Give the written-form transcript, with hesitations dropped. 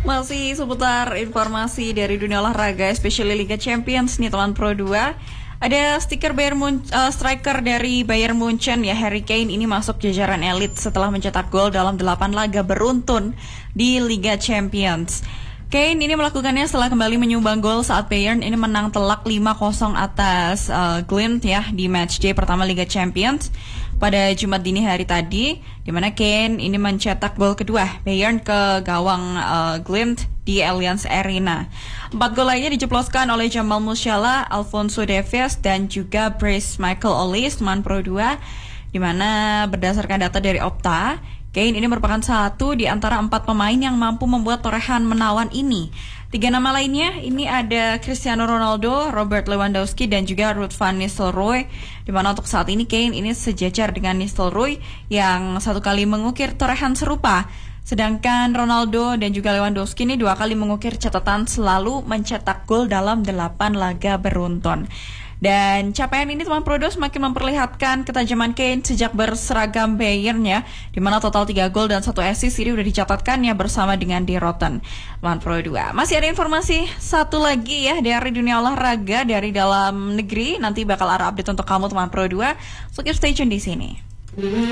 Masih seputar informasi dari dunia olahraga, especially Liga Champions nih teman Pro 2. Ada stiker striker dari Bayern Munchen ya, Harry Kane ini masuk jajaran elit setelah mencetak gol dalam 8 laga beruntun di Liga Champions. Kane ini melakukannya setelah kembali menyumbang gol saat Bayern ini menang telak 5-0 atas Glimt ya di matchday pertama Liga Champions pada Jumat dini hari tadi, di mana Kane ini mencetak gol kedua Bayern ke gawang Glimt di Allianz Arena. 4 gol lainnya dijeploskan oleh Jamal Musiala, Alphonso Davies dan juga Bryce Michael Olise teman Pro 2, di mana berdasarkan data dari Opta, Kane ini merupakan satu di antara 4 pemain yang mampu membuat torehan menawan ini. 3 nama lainnya ini ada Cristiano Ronaldo, Robert Lewandowski dan juga Ruud van Nistelrooy. Di mana untuk saat ini Kane ini sejajar dengan Nistelrooy yang 1 kali mengukir torehan serupa. Sedangkan Ronaldo dan juga Lewandowski ini 2 kali mengukir catatan selalu mencetak gol dalam 8 laga beruntun. Dan capaian ini teman Pro 2 semakin memperlihatkan ketajaman Kane sejak berseragam Bayern ya, di mana total 3 gol dan 1 assist ini udah dicatatkannya bersama dengan De Rotten teman Pro 2. Masih ada informasi satu lagi ya dari dunia olahraga dari dalam negeri, nanti bakal ada update untuk kamu teman Pro 2. So keep stay tune di sini.